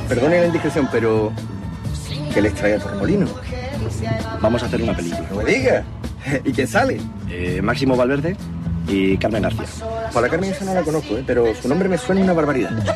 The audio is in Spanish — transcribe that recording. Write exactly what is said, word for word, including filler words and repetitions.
Perdone la indiscreción, pero... ¿qué les trae a Torremolinos? Vamos a hacer una película. No me diga. ¿Y quién sale? Eh, Máximo Valverde y Carmen García. Pues la Carmen esa no la conozco, ¿eh? Pero su nombre me suena una barbaridad.